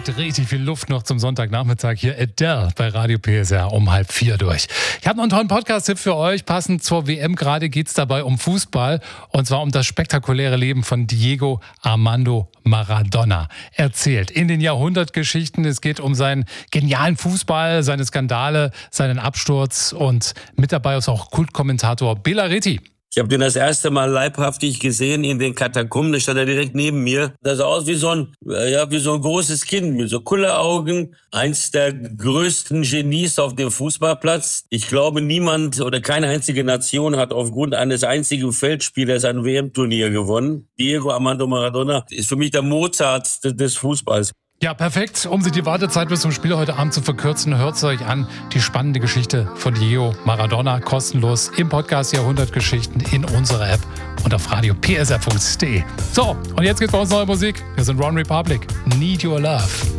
mit richtig viel Luft noch zum Sonntagnachmittag hier Adele bei Radio PSR um 3:30 durch. Ich habe noch einen tollen Podcast-Tipp für euch. Passend zur WM gerade geht es dabei um Fußball und zwar um das spektakuläre Leben von Diego Armando Maradona. Erzählt in den Jahrhundertgeschichten. Es geht um seinen genialen Fußball, seine Skandale, seinen Absturz und mit dabei ist auch Kultkommentator Bela Reti. Ich habe den das erste Mal leibhaftig gesehen in den Katakomben. Da stand er direkt neben mir. Das sah aus wie so ein großes Kind mit so Kulleraugen. Eins der größten Genies auf dem Fußballplatz. Ich glaube, niemand oder keine einzige Nation hat aufgrund eines einzigen Feldspielers ein WM-Turnier gewonnen. Diego Armando Maradona ist für mich der Mozart des Fußballs. Ja, perfekt. Um sich die Wartezeit bis zum Spiel heute Abend zu verkürzen, hört es euch an. Die spannende Geschichte von Diego Maradona kostenlos im Podcast Jahrhundertgeschichten in unserer App und auf radiopsr.de. So, und jetzt geht's bei uns neue Musik. Wir sind One Republic. Need Your Love.